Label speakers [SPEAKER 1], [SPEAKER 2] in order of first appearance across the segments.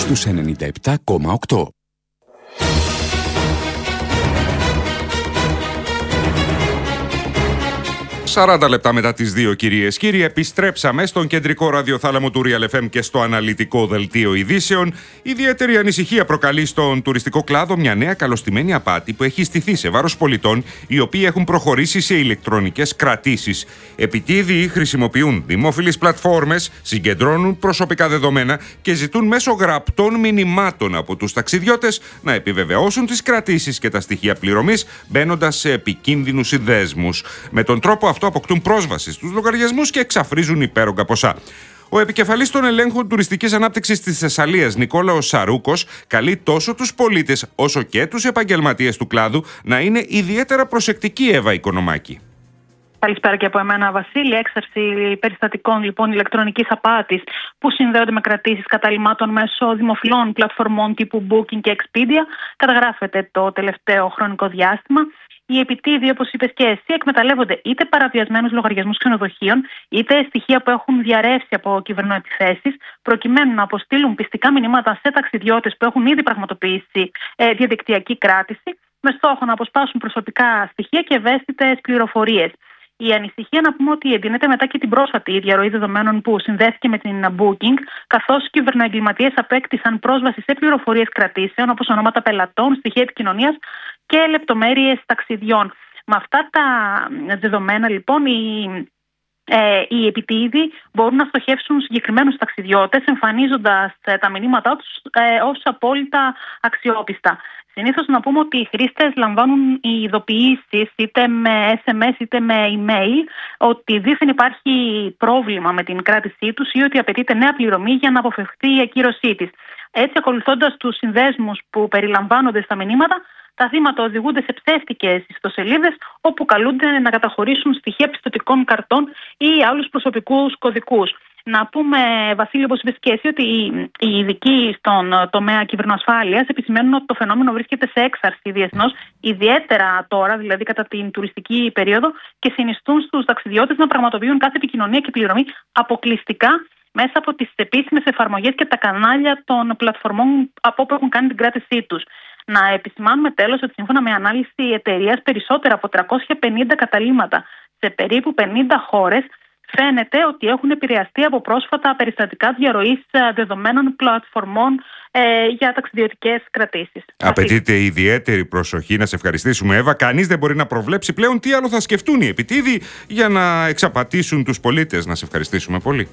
[SPEAKER 1] στους 97,8.
[SPEAKER 2] 40 λεπτά μετά τις 2, κυρίες και κύριοι, επιστρέψαμε στον κεντρικό ραδιοθάλαμο του Real FM και στο αναλυτικό δελτίο ειδήσεων. Ιδιαίτερη ανησυχία προκαλεί στον τουριστικό κλάδο μια νέα καλωστημένη απάτη που έχει στηθεί σε βάρος πολιτών οι οποίοι έχουν προχωρήσει σε ηλεκτρονικές κρατήσεις. Επιτίδιοι χρησιμοποιούν δημόφιλες πλατφόρμες, συγκεντρώνουν προσωπικά δεδομένα και ζητούν μέσω γραπτών μηνυμάτων από τους ταξιδιώτες να επιβεβαιώσουν τις κρατήσεις και τα στοιχεία πληρωμής, μπαίνοντας σε επικίνδυνους συνδέσμους. Με τον τρόπο αυτό αποκτούν πρόσβαση στους λογαριασμούς και εξαφρίζουν υπέρογκα ποσά. Ο επικεφαλής των ελέγχων τουριστικής ανάπτυξης της Θεσσαλίας, Νικόλαος Σαρούκος, καλεί τόσο τους πολίτες όσο και τους επαγγελματίες του κλάδου να είναι ιδιαίτερα προσεκτικοί, Εύα Οικονομάκη.
[SPEAKER 3] Καλησπέρα και από εμένα, Βασίλη. Έξαρση περιστατικών λοιπόν ηλεκτρονικής απάτης που συνδέονται με κρατήσεις καταλυμάτων μέσω δημοφιλών πλατφορμών τύπου Booking και Expedia καταγράφεται το τελευταίο χρονικό διάστημα. Οι επιτίδιοι, όπως είπες και εσύ, εκμεταλλεύονται είτε παραβιασμένους λογαριασμούς ξενοδοχείων, είτε στοιχεία που έχουν διαρρεύσει από κυβερνοεπιθέσεις, προκειμένου να αποστείλουν πιστικά μηνύματα σε ταξιδιώτες που έχουν ήδη πραγματοποιήσει διαδικτυακή κράτηση, με στόχο να αποσπάσουν προσωπικά στοιχεία και ευαίσθητες πληροφορίες. Η ανησυχία, να πούμε, ότι εντείνεται μετά και την πρόσφατη διαρροή δεδομένων που συνδέθηκε με την Booking, καθώς οι κυβερνοεγκληματίες απέκτησαν πρόσβαση σε πληροφορίες κρατήσεων, όπως ονόματα πελατών, στοιχεία επικοινωνίας και λεπτομέρειες ταξιδιών. Με αυτά τα δεδομένα, λοιπόν, οι επιτίδιοι μπορούν να στοχεύσουν συγκεκριμένους ταξιδιώτες, εμφανίζοντας τα μηνύματά τους ως απόλυτα αξιόπιστα. Συνήθως να πούμε ότι οι χρήστες λαμβάνουν ειδοποιήσεις είτε με SMS είτε με email ότι δήθεν υπάρχει πρόβλημα με την κράτησή τους ή ότι απαιτείται νέα πληρωμή για να αποφευχθεί η ακύρωσή της. Έτσι, ακολουθώντας τους συνδέσμους που περιλαμβάνονται στα μηνύματα, τα θύματα οδηγούνται σε ψεύτικες ιστοσελίδες όπου καλούνται να καταχωρήσουν στοιχεία πιστωτικών καρτών ή άλλους προσωπικούς κωδικούς. Να πούμε, Βασίλη, όπως είπες και εσύ, ότι οι ειδικοί στον τομέα κυβερνοασφάλειας επισημαίνουν ότι το φαινόμενο βρίσκεται σε έξαρση διεθνώς, ιδιαίτερα τώρα, δηλαδή κατά την τουριστική περίοδο, και συνιστούν στους ταξιδιώτες να πραγματοποιούν κάθε επικοινωνία και πληρωμή αποκλειστικά μέσα από τις επίσημες εφαρμογές και τα κανάλια των πλατφορμών από όπου έχουν κάνει την κράτησή τους. Να επισημάνουμε τέλος ότι σύμφωνα με ανάλυση εταιρείας, περισσότερα από 350 καταλύματα σε περίπου 50 χώρες φαίνεται ότι έχουν επηρεαστεί από πρόσφατα περιστατικά διαρροής δεδομένων πλατφορμών για ταξιδιωτικές κρατήσεις.
[SPEAKER 2] Απαιτείται ιδιαίτερη προσοχή. Να σε ευχαριστήσουμε, Εύα. Κανείς δεν μπορεί να προβλέψει πλέον τι άλλο θα σκεφτούν οι επιτίδιοι για να εξαπατήσουν τους πολίτες. Να σε ευχαριστήσουμε πολύ.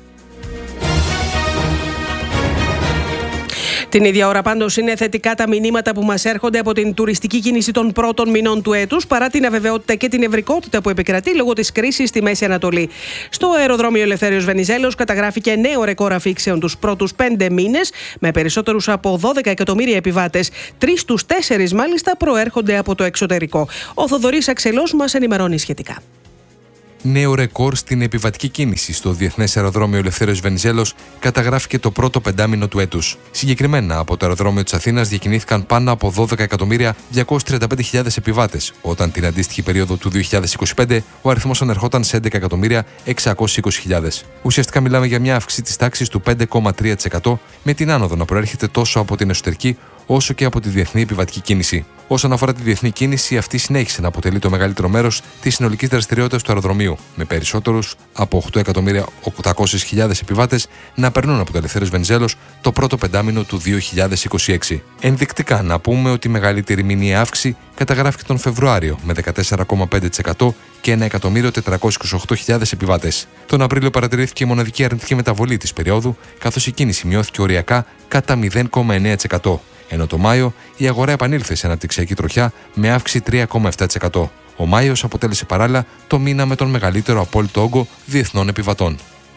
[SPEAKER 4] Την ίδια ώρα πάντως είναι θετικά τα μηνύματα που μας έρχονται από την τουριστική κίνηση των πρώτων μηνών του έτους, παρά την αβεβαιότητα και την ευρικότητα που επικρατεί λόγω της κρίσης στη Μέση Ανατολή. Στο αεροδρόμιο Ελευθέριος Βενιζέλος καταγράφηκε νέο ρεκόρ αφήξεων τους πρώτους 5 μήνες, με περισσότερους από 12 εκατομμύρια επιβάτες. 3 στους 4 μάλιστα προέρχονται από το εξωτερικό. Ο Θοδωρής Αξελός μας ενημερώνει σχετικά.
[SPEAKER 5] Νέο ρεκόρ στην επιβατική κίνηση στο Διεθνές Αεροδρόμιο Ελευθέριος Βενιζέλος καταγράφηκε το πρώτο πεντάμινο του έτους. Συγκεκριμένα, από το αεροδρόμιο της Αθήνας διακινήθηκαν πάνω από 12.235.000 επιβάτες, όταν την αντίστοιχη περίοδο του 2025 ο αριθμός ανερχόταν σε 11.620.000. Ουσιαστικά μιλάμε για μια αύξηση της τάξης του 5,3%, με την άνοδο να προέρχεται τόσο από την εσωτερική όσο και από τη διεθνή επιβατική κίνηση. Όσον αφορά τη διεθνή κίνηση, αυτή συνέχισε να αποτελεί το μεγαλύτερο μέρος της συνολικής δραστηριότητας του αεροδρομίου, με περισσότερους από 8.800.000 επιβάτες να περνούν από το Ελευθέριος Βενιζέλος το πρώτο πεντάμινο του 2026. Ενδεικτικά να πούμε ότι η μεγαλύτερη μηνιαία αύξηση καταγράφηκε τον Φεβρουάριο με 14,5% και 1.428.000 επιβάτες. Τον Απρίλιο παρατηρήθηκε η μοναδική αρνητική μεταβολή της περίοδου, καθώς η κίνηση μειώθηκε οριακά κατά 0,9%. Ενώ το Μάιο η αγορά επανήλθε σε αναπτυξιακή τροχιά με αύξηση 3,7%. Ο Μάιος αποτέλεσε παράλληλα το μήνα με τον μεγαλύτερο απόλυτο όγκο διεθνών επιβατών.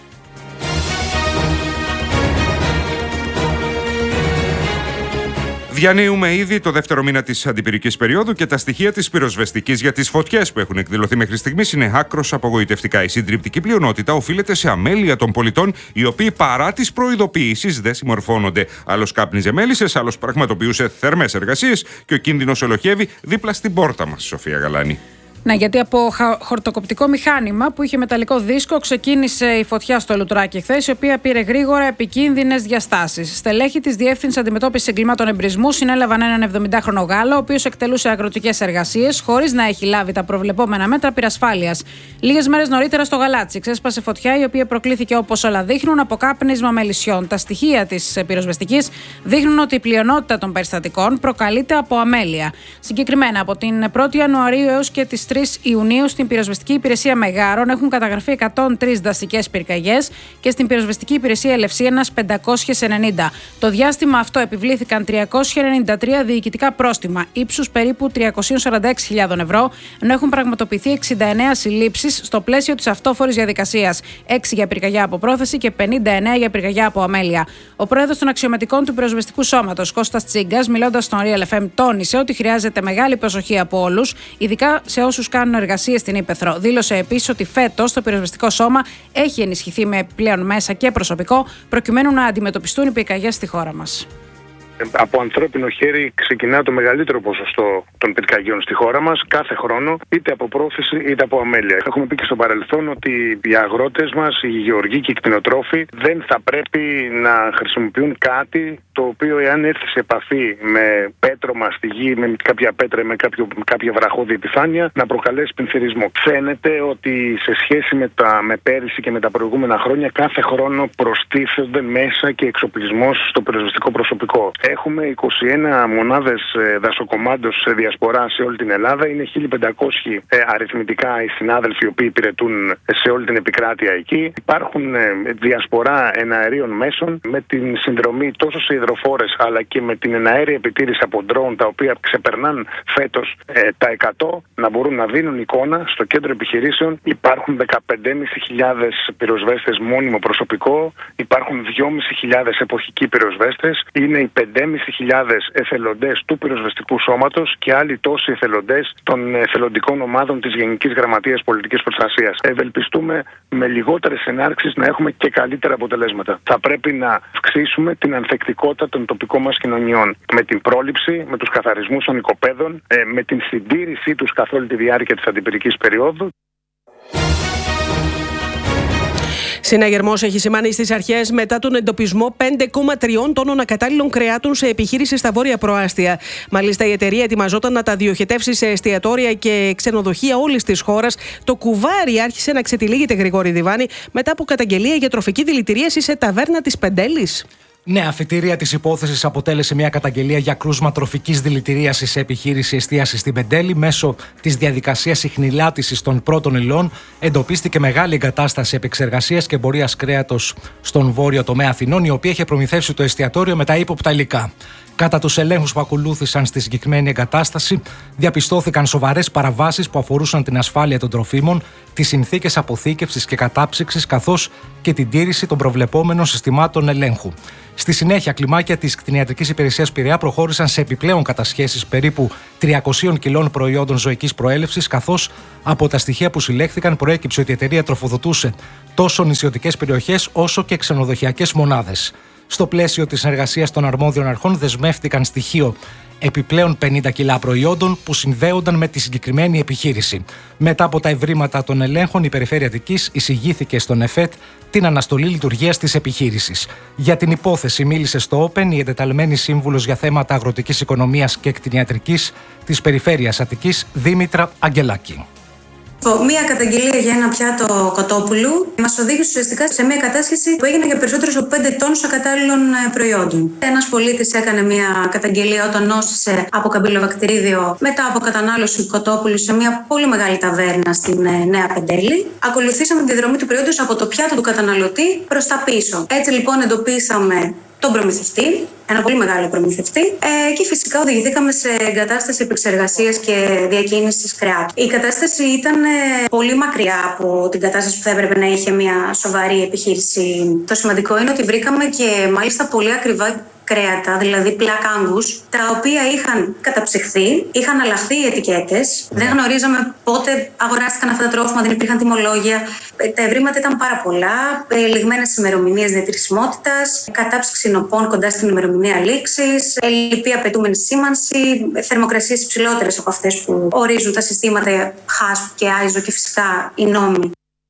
[SPEAKER 2] Διανύουμε ήδη το δεύτερο μήνα της αντιπυρικής περίοδου και τα στοιχεία της πυροσβεστικής για τις φωτιές που έχουν εκδηλωθεί μέχρι στιγμής είναι άκρως απογοητευτικά. Η συντριπτική πλειονότητα οφείλεται σε αμέλεια των πολιτών, οι οποίοι παρά τις προειδοποιήσεις δεν συμμορφώνονται. Άλλος κάπνιζε μέλισσες, άλλος πραγματοποιούσε θερμές εργασίες και ο κίνδυνος ελοχεύει δίπλα στην πόρτα μας. Σοφία Γαλάνη.
[SPEAKER 6] Ναι, γιατί από χορτοκοπτικό μηχάνημα που είχε μεταλλικό δίσκο ξεκίνησε η φωτιά στο Λουτράκι χθες, η οποία πήρε γρήγορα επικίνδυνες διαστάσεις. Στελέχη της Διεύθυνσης Αντιμετώπισης Εγκλημάτων Εμπρισμού συνέλαβαν έναν 70χρονο Γάλλο, ο οποίος εκτελούσε αγροτικές εργασίες χωρίς να έχει λάβει τα προβλεπόμενα μέτρα πυρασφάλειας. Λίγες μέρες νωρίτερα στο Γαλάτσι ξέσπασε φωτιά, η οποία προκλήθηκε, όπως όλα δείχνουν, από κάπνισμα μελισσιών. Τα στοιχεία της πυροσβεστικής δείχνουν ότι η πλειονότητα των περιστατικών προκαλείται από αμέλεια. Συγκεκριμένα, από την 1η Ιανουαρίου έως και τις 3 Ιουνίου στην πυροσβεστική υπηρεσία Μεγάρων έχουν καταγραφεί 103 δασικές πυρκαγιές και στην πυροσβεστική υπηρεσία Ελευσίνας 590. Το διάστημα αυτό επιβλήθηκαν 393 διοικητικά πρόστιμα ύψους περίπου 346.000 ευρώ, ενώ έχουν πραγματοποιηθεί 69 συλλήψεις στο πλαίσιο της αυτόφορης διαδικασίας, 6 για πυρκαγιά από πρόθεση και 59 για πυρκαγιά από αμέλεια. Ο πρόεδρος των αξιωματικών του πυροσβεστικού σώματος, Κώστας Τσίγκας, μιλώντας στον Real FM, τόνισε ότι χρειάζεται μεγάλη προσοχή από όλους, ειδικά σε όσους κάνουν εργασίες στην Ύπαιθρο. Δήλωσε επίσης ότι φέτος το πυροσβεστικό σώμα έχει ενισχυθεί με πλέον μέσα και προσωπικό, προκειμένου να αντιμετωπιστούν οι πυρκαγιές στη χώρα μας.
[SPEAKER 7] Από ανθρώπινο χέρι ξεκινά το μεγαλύτερο ποσοστό των πυρκαγιών στη χώρα μας κάθε χρόνο, είτε από πρόθεση είτε από αμέλεια. Έχουμε πει και στο παρελθόν ότι οι αγρότες μας, οι γεωργοί και οι κτηνοτρόφοι δεν θα πρέπει να χρησιμοποιούν κάτι το οποίο, εάν έρθει σε επαφή με πέτρωμα στη γη, με κάποια πέτρα, με κάποια βραχώδη επιφάνεια, να προκαλέσει πενθυρισμό. Φαίνεται ότι σε σχέση με πέρυσι και με τα προηγούμενα χρόνια, κάθε χρόνο προστίθενται μέσα και εξοπλισμός στο πυροσβεστικό προσωπικό. Έχουμε 21 μονάδες δασοκομάντος σε διασπορά σε όλη την Ελλάδα. Είναι 1.500 αριθμητικά οι συνάδελφοι οι οποίοι υπηρετούν σε όλη την επικράτεια εκεί. Υπάρχουν διασπορά εναερίων μέσων με την συνδρομή τόσο σε υδροφόρες αλλά και με την εναέρια επιτήρηση από ντρόουν, τα οποία ξεπερνάν φέτος τα 100, να μπορούν να δίνουν εικόνα στο κέντρο επιχειρήσεων. Υπάρχουν 15.500 πυροσβέστες μόνιμο προσωπικό. Υπάρχουν 2.500 εποχικοί πυροσβέστες. Είναι οι 5.500 εθελοντές του πυροσβεστικού σώματος και άλλοι τόσοι εθελοντές των εθελοντικών ομάδων της Γενικής Γραμματείας Πολιτικής Προστασίας. Ευελπιστούμε με λιγότερες ενάρξεις να έχουμε και καλύτερα αποτελέσματα. Θα πρέπει να αυξήσουμε την ανθεκτικότητα των τοπικών μας κοινωνιών με την πρόληψη, με τους καθαρισμούς των οικοπαίδων, με την συντήρησή τους καθ' όλη τη διάρκεια της αντιπυρικής περίοδου.
[SPEAKER 4] Συναγερμός έχει σημάνει στις αρχές μετά τον εντοπισμό 5,3 τόνων ακατάλληλων κρεάτων σε επιχείρηση στα βόρεια προάστια. Μάλιστα, η εταιρεία ετοιμαζόταν να τα διοχετεύσει σε εστιατόρια και ξενοδοχεία όλης της χώρας. Το κουβάρι άρχισε να ξετυλίγεται, Γρηγόρη Διβάνη, μετά από καταγγελία για τροφική δηλητηρίαση σε ταβέρνα της Πεντέλης.
[SPEAKER 8] Ναι, αφετηρία της υπόθεσης αποτέλεσε μια καταγγελία για κρούσμα τροφικής δηλητηρίασης σε επιχείρηση εστίασης στην Πεντέλη. Μέσω της διαδικασίας ιχνηλάτησης των πρώτων υλών εντοπίστηκε μεγάλη εγκατάσταση επεξεργασίας και εμπορίας κρέατος στον βόρειο τομέα Αθηνών, η οποία είχε προμηθεύσει το εστιατόριο με τα ύποπτα υλικά. Κατά τους ελέγχους που ακολούθησαν στη συγκεκριμένη εγκατάσταση, διαπιστώθηκαν σοβαρές παραβάσεις που αφορούσαν την ασφάλεια των τροφίμων, τις συνθήκες αποθήκευσης και κατάψυξης, καθώς και την τήρηση των προβλεπόμενων συστημάτων ελέγχου. Στη συνέχεια, κλιμάκια της κτηνιατρικής υπηρεσίας Πειραιά προχώρησαν σε επιπλέον κατασχέσεις περίπου 300 κιλών προϊόντων ζωικής προέλευσης, καθώς από τα στοιχεία που συλλέχθηκαν προέκυψε ότι η εταιρεία τροφοδοτούσε τόσο νησιωτικές περιοχές όσο και ξενοδοχειακές μονάδες. Στο πλαίσιο της συνεργασίας των αρμόδιων αρχών δεσμεύτηκαν στοιχείο επιπλέον 50 κιλά προϊόντων που συνδέονταν με τη συγκεκριμένη επιχείρηση. Μετά από τα ευρήματα των ελέγχων, η Περιφέρεια Αττικής εισηγήθηκε στον ΕΦΕΤ την αναστολή λειτουργίας της επιχείρησης. Για την υπόθεση μίλησε στο Open η εντεταλμένη σύμβουλος για θέματα αγροτικής οικονομίας και κτηνιατρικής της Περιφέρειας Αττικής, Δήμητρα Αγγελάκη.
[SPEAKER 9] Μία καταγγελία για ένα πιάτο κοτόπουλου μας οδήγησε ουσιαστικά σε μια κατάσχεση που έγινε για περισσότερους από 5 τόνους ακατάλληλων προϊόντων. Ένας πολίτης έκανε μια καταγγελία όταν νόσησε από καμπυλοβακτηρίδιο μετά από κατανάλωση κοτόπουλου σε μια πολύ μεγάλη ταβέρνα στην Νέα Πεντέλη. Ακολουθήσαμε τη διαδρομή του προϊόντος από το πιάτο του καταναλωτή προς τα πίσω. Έτσι λοιπόν εντοπίσαμε τον προμηθευτή, ένα πολύ μεγάλο προμηθευτή, και φυσικά οδηγηθήκαμε σε εγκατάσταση επεξεργασίας και διακίνησης κρεάτου. Η κατάσταση ήταν πολύ μακριά από την κατάσταση που θα έπρεπε να είχε μια σοβαρή επιχείρηση. Το σημαντικό είναι ότι βρήκαμε και μάλιστα πολύ ακριβά κρέατα, δηλαδή πλακ Angus, τα οποία είχαν καταψυχθεί, είχαν αλλάχθει οι ετικέτες. Δεν γνωρίζαμε πότε αγοράστηκαν αυτά τα τρόφιμα, δεν υπήρχαν τιμολόγια. Τα ευρήματα ήταν πάρα πολλά. Λιγμένες ημερομηνίες διατηρησιμότητας, κατάψυξη νοπών κοντά στην ημερομηνία λήξης, ελλειπή απαιτούμενη σήμανση, θερμοκρασίες υψηλότερες από αυτές που ορίζουν τα συστήματα HACCP και ISO και φυσικά οι νόμοι.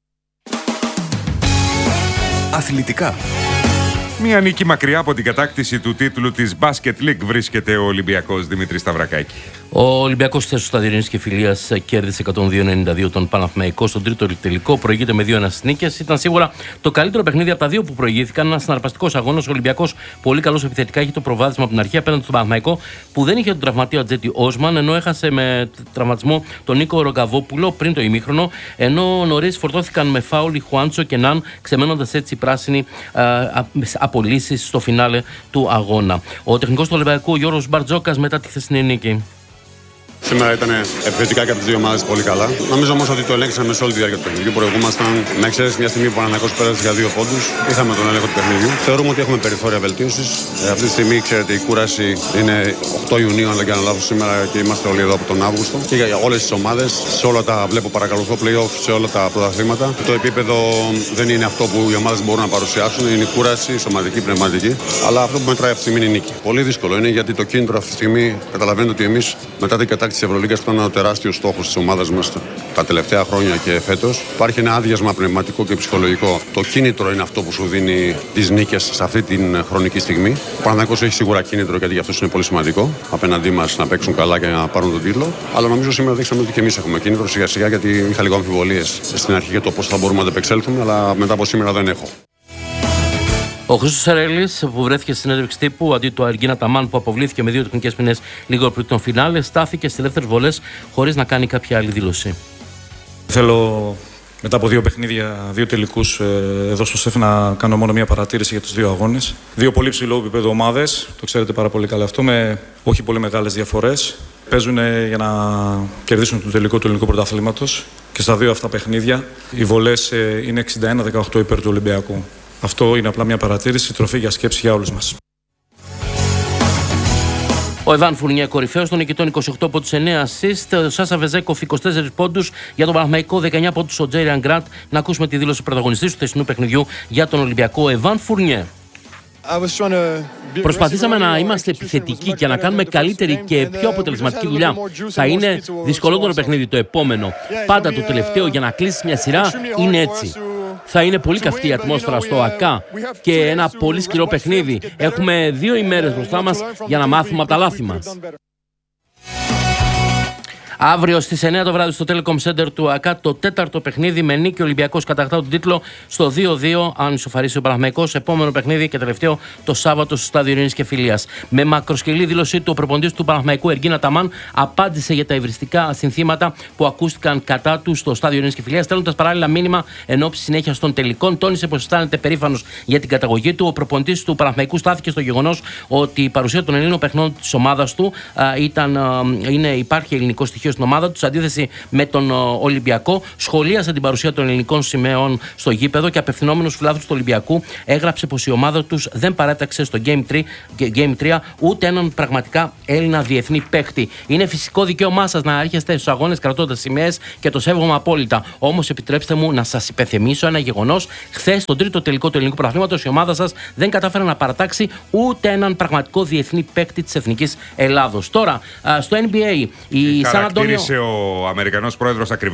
[SPEAKER 1] Αθλητικά.
[SPEAKER 2] Μια νίκη μακριά από την κατάκτηση του τίτλου της Basket League βρίσκεται ο Ολυμπιακός. Δημήτρη Σταυρακάκη.
[SPEAKER 10] Ο Ολυμπιακός της Στάδιο Ειρήνης και Φιλίας κέρδισε 102-92 τον Παναθηναϊκό στον τρίτο τελικό. Προηγείται με 2-1 νίκες. Ήταν σίγουρα το καλύτερο παιχνίδι από τα δύο που προηγήθηκαν. Ένα συναρπαστικός αγώνας. Ο Ολυμπιακός πολύ καλός επιθετικά. Είχε το προβάδισμα από την αρχή απέναντι στον Παναθηναϊκό που δεν είχε τον τραυματία Ατζέτη Όσμαν, ενώ έχασε με τραυματισμό τον Νίκο Ρογκαβόπουλο πριν το ημίχρονο. Ενώ νωρίς φορτώθηκαν με φάουλ Χουάντσο και Ναν, ξεμένοντας έτσι οι πράσινοι απολύσεις στο φινάλε του αγώνα. Ο τεχνικός του Ολυμπιακού Γιώργος Μπαρτζόκας μετά τη χθεσινή νίκη.
[SPEAKER 11] Σήμερα ήταν επιθετικά και από τις δύο ομάδες πολύ καλά. Νομίζω όμως ότι το ελέγξαμε σε όλη τη διάρκεια του παιχνιδιού. Προηγούμασταν με εξαίρεση μια στιγμή που ο Παναθηναϊκός πέρασε για 2 πόντους. Είχαμε τον έλεγχο του παιχνιδιού. Θεωρούμε ότι έχουμε περιθώρια βελτίωσης. Αυτή τη στιγμή, ξέρετε, η κούραση είναι 8 Ιουνίου, αν δεν κάνω λάθος, σήμερα και είμαστε όλοι εδώ από τον Αύγουστο. Και για όλες τις ομάδες, σε όλα τα βλέπω παρακολουθώ play-off, σε όλα τα πρωταθλήματα. Το επίπεδο δεν είναι αυτό που οι ομάδες μπορούν να παρουσιάσουν. Είναι η κούραση, σωματική, πνευματική. Αλλά αυτό που μετράει αυτή τη στιγμή είναι η νίκη. Πολύ δύσκολο είναι γιατί το κίνητρο αυτή τη στιγμή καταλαβαίνετε ότι εμείς μετά την κατάκτηση της Ευρωλίγκας που ήταν ο τεράστιος στόχος της ομάδας μας τα τελευταία χρόνια και φέτος. Υπάρχει ένα άδειασμα πνευματικό και ψυχολογικό. Το κίνητρο είναι αυτό που σου δίνει τις νίκες σε αυτή την χρονική στιγμή. Ο Παναθηναϊκός έχει σίγουρα κίνητρο γιατί για αυτό είναι πολύ σημαντικό απέναντί μας να παίξουν καλά και να πάρουν τον τίτλο. Αλλά νομίζω σήμερα δείξαμε ότι και εμείς έχουμε κίνητρο σιγά σιγά γιατί είχα λίγο αμφιβολίες στην αρχή για το πώς θα μπορούμε να αντεπεξέλθουμε, αλλά μετά από σήμερα δεν έχω.
[SPEAKER 10] Ο Χρήστος Σαρέλης, που βρέθηκε στη συνέντευξη τύπου αντί του Αργίνα Ταμάν, που αποβλήθηκε με 2 τεχνικές ποινές λίγο πριν τον φινάλε, στάθηκε στις ελεύθερες βολές χωρίς να κάνει κάποια άλλη δήλωση.
[SPEAKER 12] Θέλω μετά από 2 παιχνίδια, 2 τελικούς εδώ στο ΣΕΦ να κάνω μόνο μια παρατήρηση για τους 2 αγώνες. 2 πολύ ψηλό επίπεδο ομάδες, το ξέρετε πάρα πολύ καλά αυτό, με όχι πολύ μεγάλες διαφορές. Παίζουν για να κερδίσουν το τελικό του ελληνικού πρωταθλήματος και στα 2 αυτά παιχνίδια οι βολές είναι 61-18 υπέρ του Ολυμπιακού. Αυτό είναι απλά μια παρατήρηση, τροφή για σκέψη για όλους μας.
[SPEAKER 10] Ο Εβάν Φουρνιέ κορυφαίος των νικητών, 28 πόντους, 9 assist. Ο Σάσα Βεζέκοφ 24 πόντους. Για τον Παναθηναϊκό 19 πόντους ο Τζέριαν Γκραντ. Να ακούσουμε τη δήλωση του πρωταγωνιστή του θεσινού παιχνιδιού για τον Ολυμπιακό, Εβάν Φουρνιέ. Προσπαθήσαμε να είμαστε επιθετικοί και να κάνουμε καλύτερη και πιο αποτελεσματική δουλειά. Θα είναι δυσκολότερο παιχνίδι το επόμενο. Πάντα το τελευταίο για να κλείσει μια σειρά είναι έτσι. Θα είναι πολύ καυτή η ατμόσφαιρα στο ΑΚΑ και ένα πολύ σκληρό παιχνίδι. Έχουμε 2 ημέρες μπροστά μας για να μάθουμε από τα λάθη μας. Αύριο στις 9 το βράδυ στο Telecom Center του ΑΚΑ το 4ο παιχνίδι με νίκη. Ο Ολυμπιακός κατακτά τον τίτλο στο 2-2 αν ισοφαρίσει ο Παναθηναϊκός. Επόμενο παιχνίδι και τελευταίο το Σάββατο στο Στάδιο Ειρήνης και Φιλίας. Με μακροσκελή δήλωσή του ο προπονητής του Παναθηναϊκού Εργίνα Ταμάν απάντησε για τα ευριστικά συνθήματα που ακούστηκαν κατά του στο Στάδιο Ειρήνης και Φιλίας, στέλνοντας παράλληλα μήνυμα εν ώψη συνέχειας των τελικών. Τόνισε πως αισθάνεται περήφανος για την καταγωγή του. Ο προπονητής του Παναθηναϊκού στάθηκε στο γεγονός ότι η παρουσία των Ελλήνων παιχνών της ομάδας του υπάρχει ελληνικό στοιχείο στην ομάδα του, σε αντίθεση με τον Ολυμπιακό. Σχολίασε την παρουσία των ελληνικών σημαίων στο γήπεδο και απευθυνόμενος φιλάθλους του Ολυμπιακού έγραψε πως η ομάδα τους δεν παρέταξε στο Game 3 ούτε έναν πραγματικά Έλληνα διεθνή παίχτη. Είναι φυσικό δικαίωμά σας να έρχεστε στους αγώνες κρατώντας σημαίες και το σέβομαι απόλυτα. Όμως επιτρέψτε μου να σας υπενθυμίσω ένα γεγονός. Χθες, στον τρίτο τελικό του ελληνικού πρωταθλήματος, η ομάδα σας δεν κατάφερε να παρατάξει ούτε έναν πραγματικό διεθνή παίκτη της Εθνικής Ελλάδος. Τώρα, στο NBA, η Σαν Αντώνιο.
[SPEAKER 2] Ο Αμερικανός πρόεδρος ακριβώς